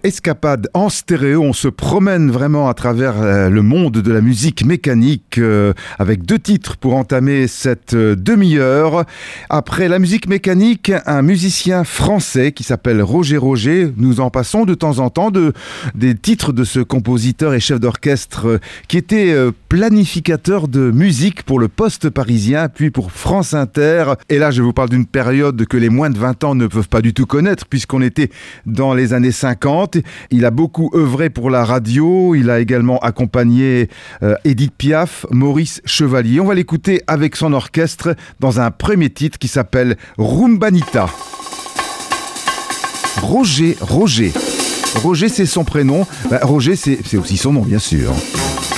escapade en stéréo. On se promène vraiment à travers le monde de la musique mécanique avec 2 titres pour entamer cette demi-heure. Après la musique mécanique, un musicien français qui s'appelle Roger Roger. Nous en passons de temps en temps des titres de ce compositeur et chef d'orchestre qui était planificateur de musique pour le Poste parisien, puis pour France Inter. Et là, je vous parle d'une période que les moins de 20 ans ne peuvent pas du tout connaître, puisqu'on était dans les années 50. Il a beaucoup œuvré pour la radio. Il a également accompagné Édith Piaf, Maurice Chevalier. On va l'écouter avec son orchestre dans un premier titre qui s'appelle Rumbanita. Roger, c'est son prénom. Roger, c'est aussi son nom, bien sûr.